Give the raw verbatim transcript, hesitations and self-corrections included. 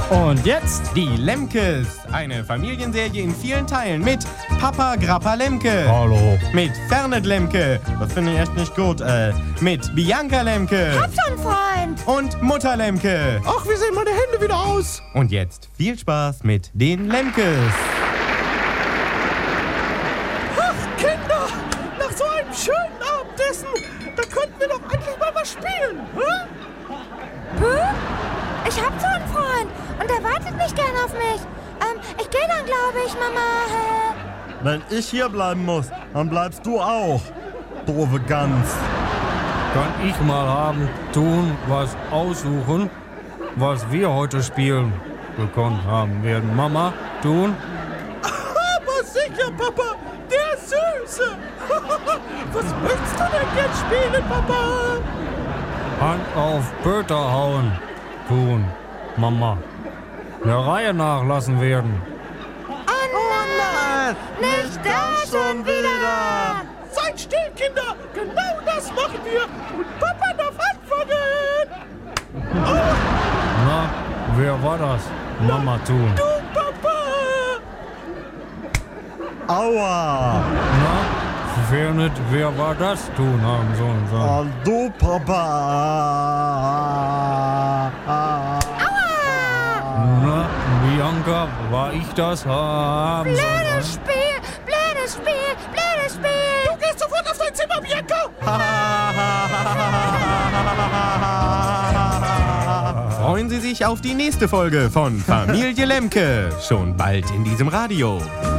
Und jetzt die Lemkes. Eine Familienserie in vielen Teilen mit Papa Grappa Lemke. Hallo. Mit Fernet Lemke. Das finde ich echt nicht gut. Äh, mit Bianca Lemke. Hab schon Freund. Und Mutter Lemke. Ach, wie sehen meine Hände wieder aus? Und jetzt viel Spaß mit den Lemkes. Ach, Kinder, nach so einem schönen Abendessen, da könnten wir doch endlich mal was spielen. Hm? Hm? Ich hab so einen Freund und er wartet nicht gern auf mich. Ähm, ich gehe dann, glaube ich, Mama. Wenn ich hier bleiben muss, dann bleibst du auch, doofe Gans. Kann ich mal haben, tun, was aussuchen, was wir heute spielen bekommen haben werden. Mama, tun? Aber sicher, Papa, der Süße. Was möchtest du denn jetzt spielen, Papa? Hand auf Böter hauen, tun, Mama. Der Reihe nachlassen werden. Oh nein, nicht da schon wieder. Seid still, Kinder, genau das machen wir. Und Papa darf anfangen. Oh, Na, wer war das? Mama tun. du, Papa. Aua! Na, wer nicht, wer war das tun haben sollen sagen. Oh, du, Papa! Na, Bianca, war ich das haben sollen? Blödes Spiel, blödes Spiel, blödes Spiel. Du gehst sofort auf dein Zimmer, Bianca. Freuen Sie sich auf die nächste Folge von Familie Lemke. Schon bald in diesem Radio.